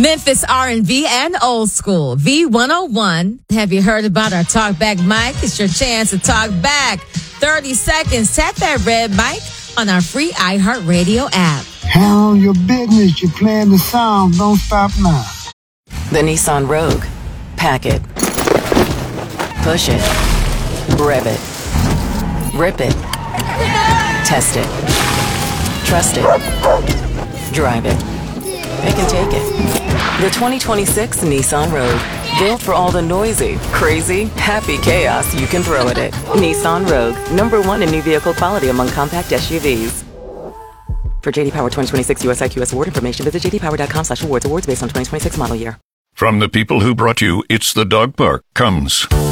Memphis R&B and old school. V101. Have you heard about our Talk Back mic? It's your chance to talk back. 30 seconds. Tap that red mic on our free iHeartRadio app. Handle your business. You're playing the song. Don't stop now. The Nissan Rogue. Pack it. Push it. Rev it. Rip it. Test it. Trust it. Drive it. It can take it. The 2026 Nissan Rogue. Built for all the noisy, crazy, happy chaos you can throw at it. Nissan Rogue. #1 in new vehicle quality among compact SUVs. For JD Power 2026 US IQS award information, visit jdpower.com/awards. Awards based on 2026 model year. From the people who brought you It's the Dog Park comes